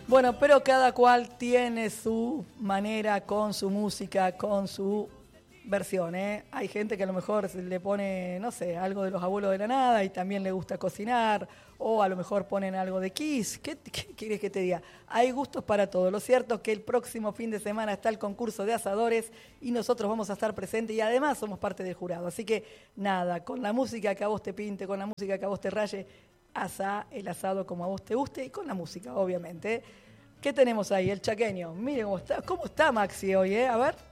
Bueno, pero cada cual tiene su manera con su música, con su versión, ¿eh? Hay gente que a lo mejor le pone, no sé, algo de Los Abuelos de la Nada y también le gusta cocinar, o a lo mejor ponen algo de Kiss. ¿Qué quieres que te diga? Hay gustos para todo. Lo cierto es que el próximo fin de semana está el concurso de asadores y nosotros vamos a estar presentes y además somos parte del jurado. Así que nada, con la música que a vos te pinte, con la música que a vos te raye, asá el asado como a vos te guste y con la música, obviamente. ¿Qué tenemos ahí? El chaqueño. Miren cómo está Maxi hoy, ¿eh? A ver.